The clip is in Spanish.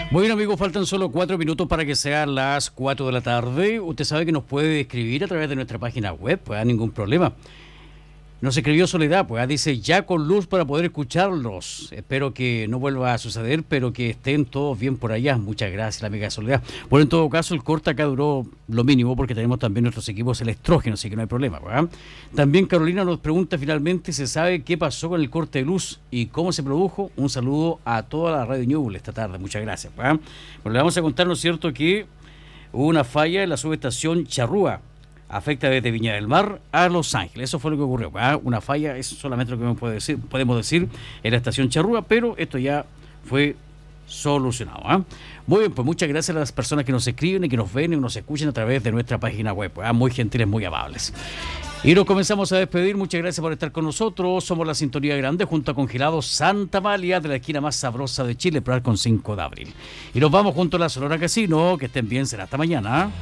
Bueno, amigos, faltan solo 4 minutos para que sean las 4 de la tarde. Usted sabe que nos puede escribir a través de nuestra página web, pues ningún problema. Nos escribió Soledad, pues dice ya con luz para poder escucharlos. Espero que no vuelva a suceder, pero que estén todos bien por allá. Muchas gracias, la amiga Soledad. Bueno, en todo caso, el corte acá duró lo mínimo porque tenemos también nuestros equipos electrógenos, así que no hay problema. ¿Verdad? También Carolina nos pregunta finalmente, ¿se sabe qué pasó con el corte de luz y cómo se produjo? Un saludo a toda la Radio Ñuble esta tarde. Muchas gracias. ¿Verdad? Bueno, le vamos a contar, ¿no es cierto?, que hubo una falla en la subestación Charrúa. Afecta desde Viña del Mar a Los Ángeles. Eso fue lo que ocurrió. Una falla, es solamente lo que podemos decir en la estación Charrúa, pero esto ya fue solucionado. Muy bien, pues muchas gracias a las personas que nos escriben y que nos ven y nos escuchan a través de nuestra página web. Muy gentiles, muy amables. Y nos comenzamos a despedir. Muchas gracias por estar con nosotros. Somos la Sintonía Grande junto a Congelados Santa Amalia, de la esquina más sabrosa de Chile, Prat con 5 de abril. Y nos vamos junto a la Sonora Casino. Que estén bien, será hasta mañana.